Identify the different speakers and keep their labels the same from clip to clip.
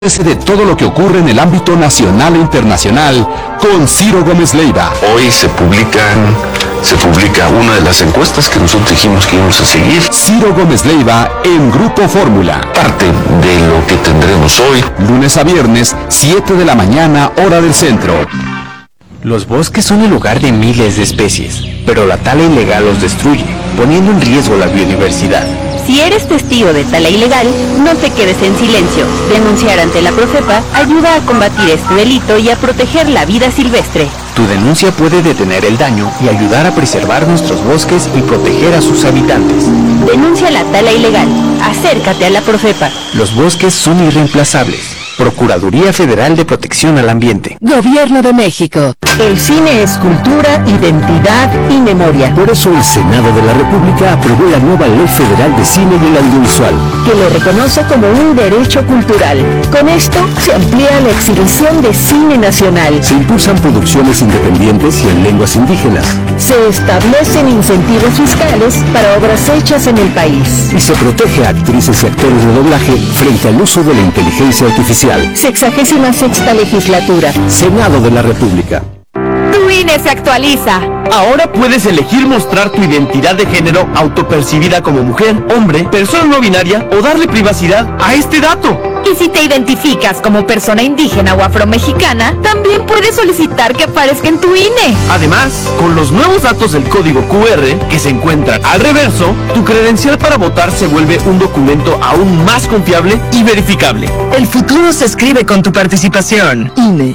Speaker 1: De todo lo que ocurre en el ámbito nacional e internacional con Ciro Gómez Leiva.
Speaker 2: Hoy se publica una de las encuestas que nosotros dijimos que íbamos a seguir.
Speaker 1: Ciro Gómez Leiva en Grupo Fórmula.
Speaker 2: Parte de lo que tendremos hoy.
Speaker 1: Lunes a viernes, 7 de la mañana, hora del centro.
Speaker 3: Los bosques son el hogar de miles de especies, pero la tala ilegal los destruye, poniendo en riesgo la biodiversidad.
Speaker 4: Si eres testigo de tala ilegal, no te quedes en silencio. Denunciar ante la Profepa ayuda a combatir este delito y a proteger la vida silvestre.
Speaker 3: Tu denuncia puede detener el daño y ayudar a preservar nuestros bosques y proteger a sus habitantes.
Speaker 4: Denuncia la tala ilegal. Acércate a la Profepa.
Speaker 3: Los bosques son irreemplazables. Procuraduría Federal de Protección al Ambiente.
Speaker 5: Gobierno de México.
Speaker 6: El cine es cultura, identidad y memoria.
Speaker 7: Por eso el Senado de la República aprobó la nueva Ley Federal de Cine y el Audiovisual,
Speaker 6: que lo reconoce como un derecho cultural. Con esto se amplía la exhibición de cine nacional.
Speaker 7: Se impulsan producciones independientes y en lenguas indígenas.
Speaker 6: Se establecen incentivos fiscales para obras hechas en el país.
Speaker 7: Y se protege a actrices y actores de doblaje frente al uso de la inteligencia artificial.
Speaker 6: 66ª legislatura.
Speaker 7: Senado de la República.
Speaker 5: Tu INE se actualiza.
Speaker 8: Ahora puedes elegir mostrar tu identidad de género autopercibida como mujer, hombre, persona no binaria o darle privacidad a este dato.
Speaker 5: Y si te identificas como persona indígena o afromexicana, también puedes solicitar que aparezca en tu INE.
Speaker 8: Además, con los nuevos datos del código QR que se encuentran al reverso, tu credencial para votar se vuelve un documento aún más confiable y verificable.
Speaker 9: El futuro se escribe con tu participación.
Speaker 6: INE.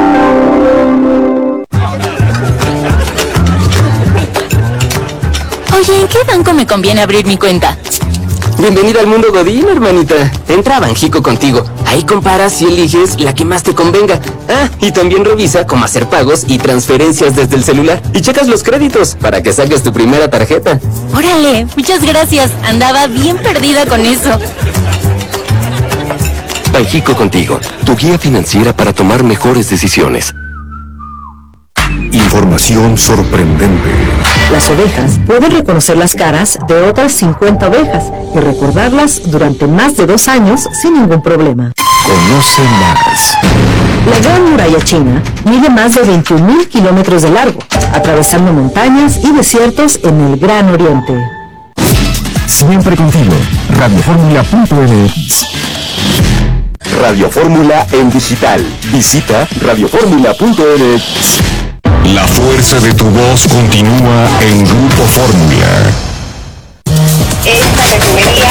Speaker 5: Oye, ¿en qué banco me conviene abrir mi cuenta?
Speaker 10: Bienvenida al mundo Godín, hermanita. Entra a Banjico contigo. Ahí comparas y eliges la que más te convenga. Ah, y también revisa cómo hacer pagos y transferencias desde el celular. Y checas los créditos para que saques tu primera tarjeta.
Speaker 5: Órale, muchas gracias. Andaba bien perdida con eso.
Speaker 2: Banjico contigo, tu guía financiera para tomar mejores decisiones.
Speaker 11: Información sorprendente.
Speaker 6: Las ovejas pueden reconocer las caras de otras 50 ovejas y recordarlas durante más de 2 años sin ningún problema.
Speaker 11: Conoce más.
Speaker 6: La Gran Muralla China mide más de 21.000 kilómetros de largo, atravesando montañas y desiertos en el Gran Oriente.
Speaker 11: Siempre contigo. Radioformula.mx.
Speaker 7: Radio Fórmula en digital. Visita radioformula.mx.
Speaker 11: La fuerza de tu voz continúa en Grupo Fórmula.
Speaker 12: Esta refinería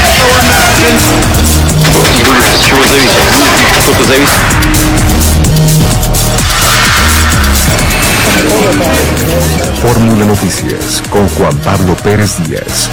Speaker 11: Fórmula Noticias con Juan Pablo Pérez Díaz.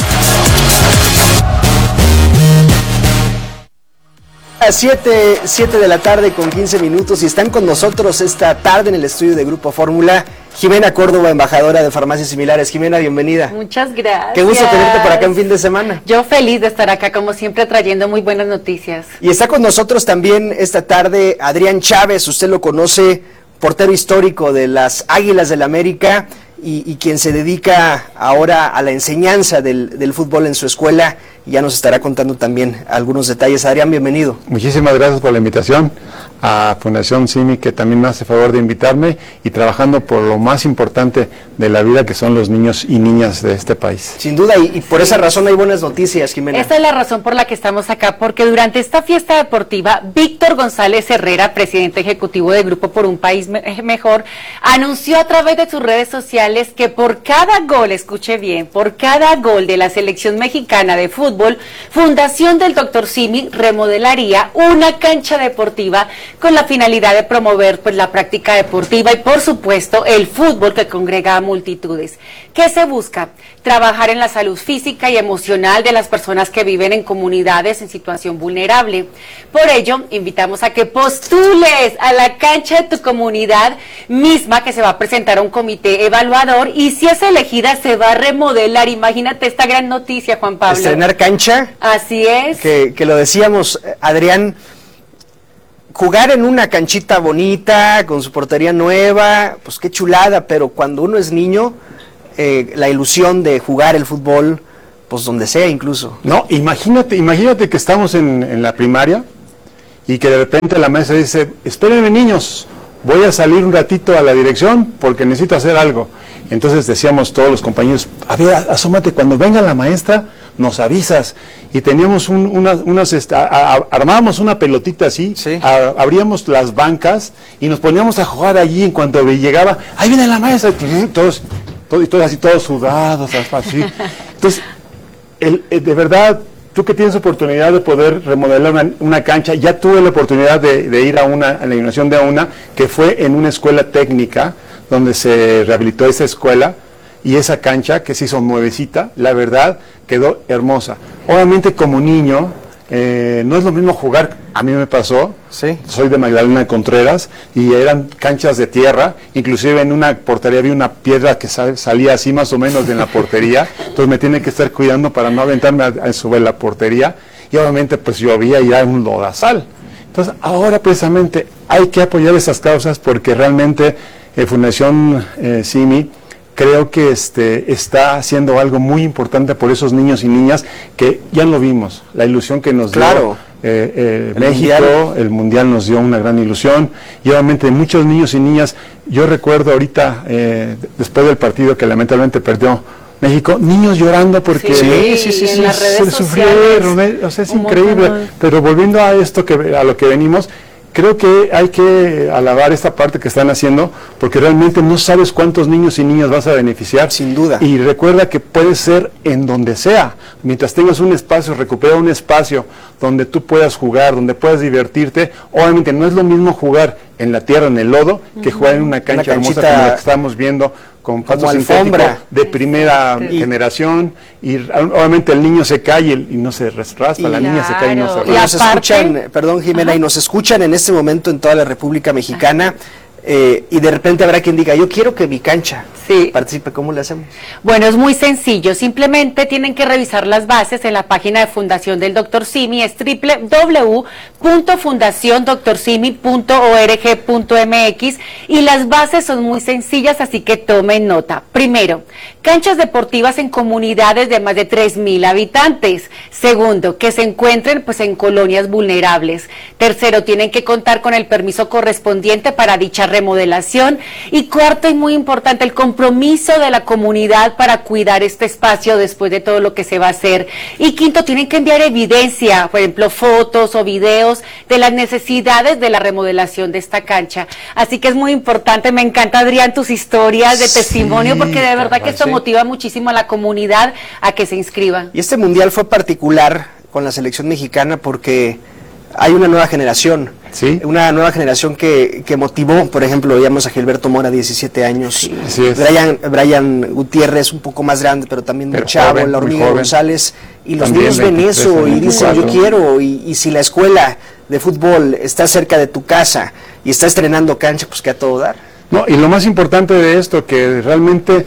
Speaker 13: A 7 de la tarde con 15 minutos y están con nosotros esta tarde en el estudio de Grupo Fórmula Jimena Córdoba, embajadora de Farmacias Similares. Jimena, bienvenida.
Speaker 14: Muchas gracias.
Speaker 13: Qué gusto tenerte por acá en fin de semana.
Speaker 14: Yo feliz de estar acá como siempre trayendo muy buenas noticias.
Speaker 13: Y está con nosotros también esta tarde Adrián Chávez, usted lo conoce, portero histórico de las Águilas del América y quien se dedica ahora a la enseñanza del fútbol en su escuela. Y ya nos estará contando también algunos detalles. Adrián, bienvenido.
Speaker 15: Muchísimas gracias por la invitación a Fundación CIMI, que también me hace favor de invitarme, y trabajando por lo más importante de la vida, que son los niños y niñas de este país.
Speaker 13: Sin duda, y por esa razón hay buenas noticias, Jimena.
Speaker 14: Esa es la razón por la que estamos acá, porque durante esta fiesta deportiva, Víctor González Herrera, presidente ejecutivo del Grupo por un País Mejor, anunció a través de sus redes sociales que por cada gol, escuche bien, por cada gol de la selección mexicana de fútbol, Fundación del Dr. Simi remodelaría una cancha deportiva con la finalidad de promover pues la práctica deportiva y por supuesto el fútbol que congrega a multitudes. ¿Qué se busca? Trabajar en la salud física y emocional de las personas que viven en comunidades en situación vulnerable. Por ello, invitamos a que postules a la cancha de tu comunidad misma, que se va a presentar a un comité evaluador, y si es elegida se va a remodelar. Imagínate esta gran noticia, Juan Pablo.
Speaker 13: Estrenar cancha.
Speaker 14: Así es.
Speaker 13: Que lo decíamos, Adrián, jugar en una canchita bonita, con su portería nueva, pues qué chulada, pero cuando uno es niño, la ilusión de jugar el fútbol, pues donde sea incluso.
Speaker 15: No, imagínate que estamos en la primaria y que de repente la maestra dice, espérenme niños, voy a salir un ratito a la dirección porque necesito hacer algo. Entonces decíamos todos los compañeros, a ver, asómate, cuando venga la maestra nos avisas. Y teníamos armábamos una pelotita así, abríamos las bancas y nos poníamos a jugar allí. En cuanto llegaba, ahí viene la maestra, todos así, todos sudados, así. Entonces, de verdad, tú que tienes oportunidad de poder remodelar una cancha, ya tuve la oportunidad de ir a la inauguración de una, que fue en una escuela técnica, donde se rehabilitó esa escuela, y esa cancha que se hizo nuevecita, la verdad, quedó hermosa. Obviamente como niño, no es lo mismo jugar, a mí me pasó, soy de Magdalena Contreras, y eran canchas de tierra, inclusive en una portería había una piedra que salía así más o menos de la portería, entonces me tiene que estar cuidando para no aventarme sobre la portería, y obviamente pues llovía y era un lodazal. Entonces ahora precisamente hay que apoyar esas causas porque realmente Fundación CIMI creo que está haciendo algo muy importante por esos niños y niñas que ya lo vimos, la ilusión que nos dio México, el Mundial nos dio una gran ilusión, y obviamente muchos niños y niñas, yo recuerdo ahorita, después del partido que lamentablemente perdió México, niños llorando porque se sufrieron, o sea, es increíble, pero volviendo a esto, a lo que venimos, creo que hay que alabar esta parte que están haciendo, porque realmente no sabes cuántos niños y niñas vas a beneficiar.
Speaker 13: Sin duda.
Speaker 15: Y recuerda que puede ser en donde sea. Mientras tengas un espacio, recupera un espacio donde tú puedas jugar, donde puedas divertirte. Obviamente no es lo mismo jugar en la tierra, en el lodo, que jugar en una cancha hermosa como la que estamos viendo, con pasto sintético de primera generación, y obviamente el niño se cae y no se raspa, la niña se cae y no se raspa.
Speaker 13: Y nos escuchan, perdón Jimena, y nos escuchan en este momento en toda la República Mexicana, y de repente habrá quien diga, yo quiero que mi cancha participe, ¿cómo le hacemos?
Speaker 14: Bueno, es muy sencillo, simplemente tienen que revisar las bases en la página de Fundación del Dr. Simi, es www.fundaciondoctorsimi.org.mx, y las bases son muy sencillas, así que tomen nota. Primero, canchas deportivas en comunidades de más de 3,000 habitantes. Segundo, que se encuentren en colonias vulnerables. Tercero, tienen que contar con el permiso correspondiente para dicha remodelación. Y cuarto, y muy importante, el compromiso de la comunidad para cuidar este espacio después de todo lo que se va a hacer. Y quinto, tienen que enviar evidencia, por ejemplo, fotos o videos de las necesidades de la remodelación de esta cancha. Así que es muy importante, me encanta, Adrián, tus historias de testimonio, porque de verdad que esto motiva muchísimo a la comunidad a que se inscriban.
Speaker 13: Y este mundial fue particular con la selección mexicana porque hay una nueva generación. Una nueva generación que motivó, por ejemplo, veíamos a Gilberto Mora, 17 años, Brian Gutiérrez, un poco más grande, pero también muy chavo, la Hormiga González, y los niños ven eso y dicen, yo quiero, y si la escuela de fútbol está cerca de tu casa y está estrenando cancha, pues que a todo dar.
Speaker 15: No, y lo más importante de esto, que realmente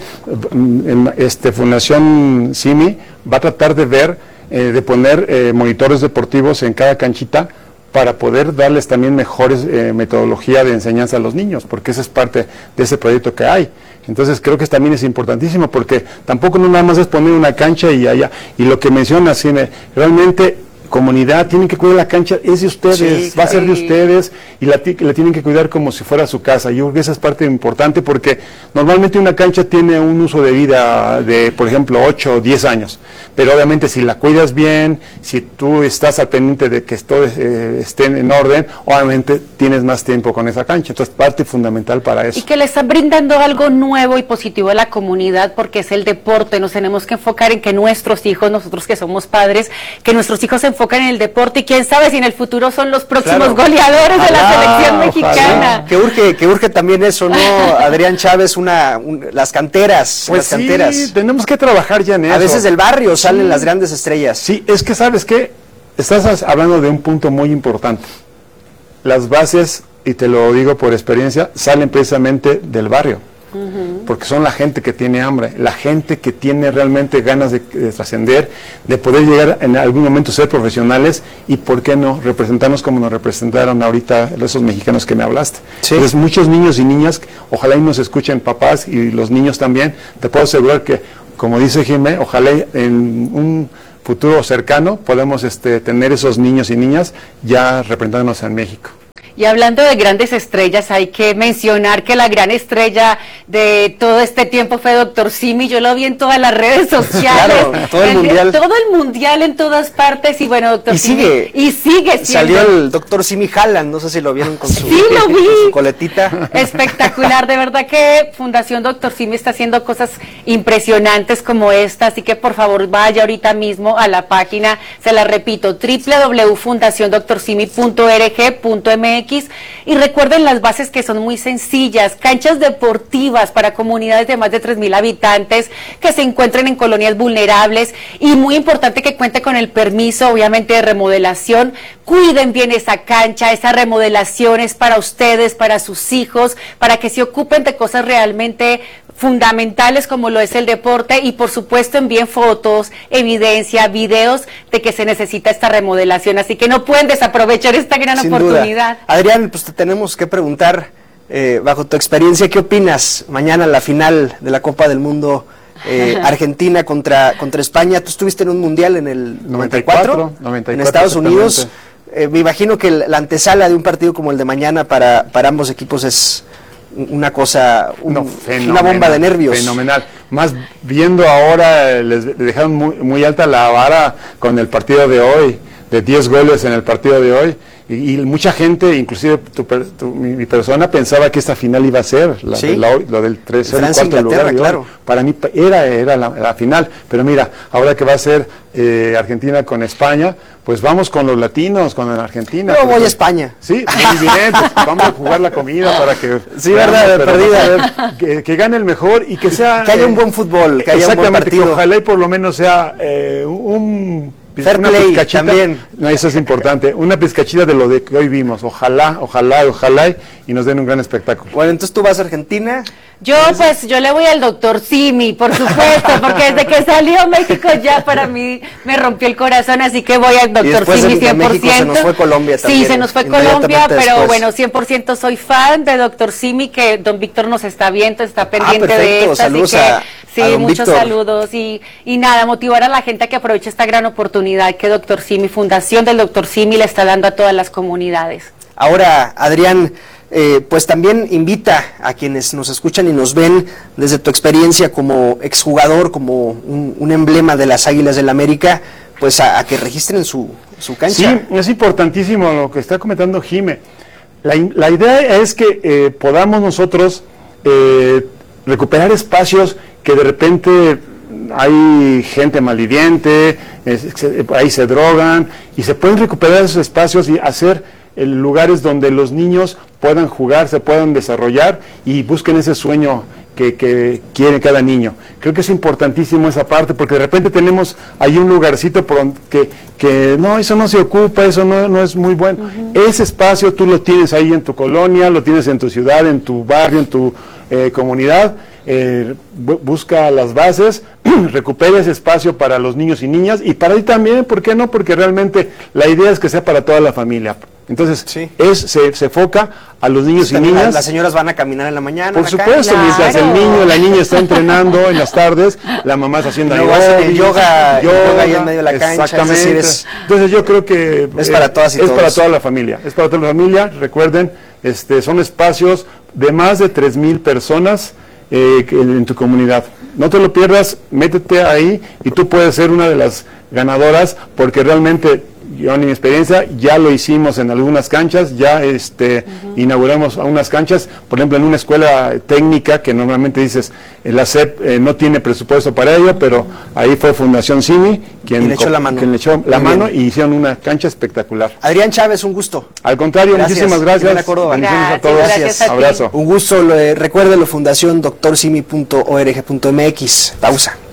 Speaker 15: Fundación CIMI va a tratar de ver, de poner monitores deportivos en cada canchita, para poder darles también mejores metodología de enseñanza a los niños, porque esa es parte de ese proyecto que hay. Entonces creo que también es importantísimo, porque tampoco no nada más es poner una cancha y allá, y lo que mencionas, realmente comunidad, tienen que cuidar la cancha, es de ustedes, va a ser de ustedes, y la tienen que cuidar como si fuera su casa. Yo creo que esa es parte importante, porque normalmente una cancha tiene un uso de vida de, por ejemplo, 8 o 10 años, pero obviamente si la cuidas bien, si tú estás al pendiente de que todo esté en orden, obviamente tienes más tiempo con esa cancha. Entonces, parte fundamental para eso.
Speaker 14: Y que le están brindando algo nuevo y positivo a la comunidad, porque es el deporte. Nos tenemos que enfocar en que nuestros hijos, nosotros que somos padres, que nuestros hijos se enfocan en el deporte, y quién sabe si en el futuro son los próximos goleadores de la selección mexicana.
Speaker 13: Que urge también eso, ¿no, Adrián Chávez? Las canteras,
Speaker 15: pues
Speaker 13: las canteras.
Speaker 15: Sí, tenemos que trabajar ya en eso.
Speaker 13: A veces del barrio salen las grandes estrellas.
Speaker 15: Sí, es que ¿sabes qué? Estás hablando de un punto muy importante. Las bases, y te lo digo por experiencia, salen precisamente del barrio. Porque son la gente que tiene hambre, la gente que tiene realmente ganas de trascender, de poder llegar en algún momento a ser profesionales, y por qué no representarnos como nos representaron ahorita esos mexicanos que me hablaste. Entonces muchos niños y niñas, ojalá y nos escuchen papás y los niños también, te puedo asegurar que, como dice Jimé, ojalá en un futuro cercano podemos tener esos niños y niñas ya representándonos en México.
Speaker 14: Y hablando de grandes estrellas, hay que mencionar que la gran estrella de todo este tiempo fue Dr. Simi. Yo lo vi en todas las redes sociales.
Speaker 13: Claro, todo el mundial.
Speaker 14: Todo el mundial en todas partes. Y bueno, Dr. Simi. Y sigue siendo.
Speaker 13: Salió el Dr. Simi Haaland, no sé si lo vieron con su,
Speaker 14: sí, lo vi.
Speaker 13: Con su coletita.
Speaker 14: Espectacular, de verdad que Fundación Dr. Simi está haciendo cosas impresionantes como esta. Así que por favor vaya ahorita mismo a la página, se la repito, www.fundaciondoctorsimi.org.mx. Y recuerden las bases que son muy sencillas, canchas deportivas para comunidades de más de 3,000 habitantes que se encuentren en colonias vulnerables y muy importante que cuente con el permiso obviamente de remodelación. Cuiden bien esa cancha, esa remodelación es para ustedes, para sus hijos, para que se ocupen de cosas realmente fundamentales como lo es el deporte y por supuesto envíen fotos, evidencia, videos de que se necesita esta remodelación, así que no pueden desaprovechar esta gran oportunidad.
Speaker 13: Duda. Adrián, pues te tenemos que preguntar, bajo tu experiencia, ¿qué opinas mañana la final de la Copa del Mundo? Argentina contra España. Tú estuviste en un mundial en el 94 en Estados Unidos. Me imagino que la antesala de un partido como el de mañana para ambos equipos es una cosa, una bomba de nervios.
Speaker 15: Fenomenal. Más viendo ahora, les dejaron muy alta la vara con el partido de hoy, de 10 goles en el partido de hoy. Y mucha gente, inclusive mi persona, pensaba que esta final iba a ser lo del 3-0 en cuarto lugar. Claro. Para mí era la final, pero mira, ahora que va a ser Argentina con España, pues vamos con los latinos, con la Argentina.
Speaker 13: Yo voy a España.
Speaker 15: Sí, muy bien, pues vamos a jugar la comida para que...
Speaker 13: Sí, verdad, perdida.
Speaker 15: Que gane el mejor y que sea...
Speaker 13: Que haya un buen fútbol, que haya un buen partido.
Speaker 15: Ojalá y por lo menos sea un...
Speaker 13: Fair play también.
Speaker 15: No, eso es importante. Una pizcachita de lo de que hoy vimos. Ojalá y nos den un gran espectáculo.
Speaker 13: Bueno, entonces tú vas a Argentina.
Speaker 14: Yo le voy al Dr. Simi, por supuesto, porque desde que salió México ya para mí me rompió el corazón, así que voy al Dr. Simi 100%.
Speaker 13: México se nos fue Colombia también.
Speaker 14: Sí, se nos fue Colombia, pero bueno, 100% soy fan de Dr. Simi, que don Víctor nos está viendo, está pendiente de esto.
Speaker 13: Saludos
Speaker 14: así que
Speaker 13: a
Speaker 14: sí, muchos
Speaker 13: Víctor.
Speaker 14: Saludos y nada, motivar a la gente a que aproveche esta gran oportunidad que Dr. Simi, Fundación del Dr. Simi, le está dando a todas las comunidades.
Speaker 13: Ahora, Adrián, pues también invita a quienes nos escuchan y nos ven desde tu experiencia como exjugador, como un emblema de las Águilas del América, pues a que registren su cancha.
Speaker 15: Sí, es importantísimo lo que está comentando Jime. La idea es que podamos nosotros recuperar espacios que de repente hay gente malviviente, ahí se drogan, y se pueden recuperar esos espacios y hacer lugares donde los niños puedan jugar, se puedan desarrollar y busquen ese sueño que quiere cada niño. Creo que es importantísimo esa parte, porque de repente tenemos ahí un lugarcito por que no, eso no se ocupa, eso no es muy bueno. Ese espacio tú lo tienes ahí en tu colonia, lo tienes en tu ciudad, en tu barrio, en tu comunidad. Busca las bases, recupera ese espacio para los niños y niñas, y para ti también, ¿por qué no? Porque realmente la idea es que sea para toda la familia. Entonces, se enfoca a los niños y niñas.
Speaker 13: Las señoras van a caminar en la mañana.
Speaker 15: Por supuesto, mientras el niño o la niña está entrenando en las tardes, la mamá está haciendo
Speaker 13: yoga ahí en medio de la cancha.
Speaker 15: Exactamente. Entonces yo creo que
Speaker 13: es para todas y todos.
Speaker 15: Es para toda la familia. Es para toda la familia. Recuerden, son espacios de más de 3,000 personas en tu comunidad. No te lo pierdas, métete ahí y tú puedes ser una de las ganadoras, porque realmente yo en mi experiencia ya lo hicimos en algunas canchas, ya inauguramos unas canchas, por ejemplo en una escuela técnica que normalmente dices, la SEP no tiene presupuesto para ello, pero ahí fue Fundación Simi quien le echó la mano y hicieron una cancha espectacular.
Speaker 13: Adrián Chávez, un gusto.
Speaker 15: Al contrario, muchísimas gracias.
Speaker 13: Bendiciones
Speaker 15: a todos.
Speaker 13: Gracias.
Speaker 15: Abrazo.
Speaker 13: Un gusto, recuérdelo, Fundación doctorsimi.org.mx. Pausa.